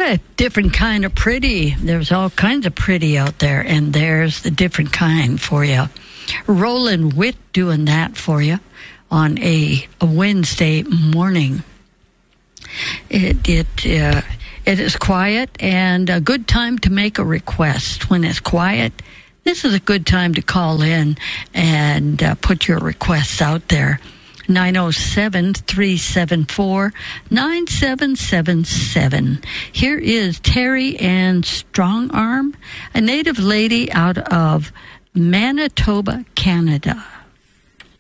a different kind of pretty. There's all kinds of pretty out there, and there's the different kind for you. Roland Witt doing that for you on a Wednesday morning. It is quiet and a good time to make a request. When it's quiet, this is a good time to call in and put your requests out there. 907-374-9777. Here is Terry Ann Strongarm, a native lady out of Manitoba, Canada.